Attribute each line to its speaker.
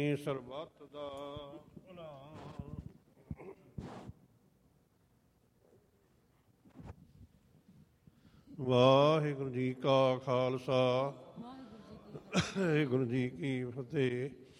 Speaker 1: ਸਰਬੱਤ ਦਾ ਵਾਹਿਗੁਰੂ ਜੀ ਕਾ ਖਾਲਸਾ ਵਾਹਿਗੁਰੂ ਜੀ ਕੀ ਫਤਿਹ।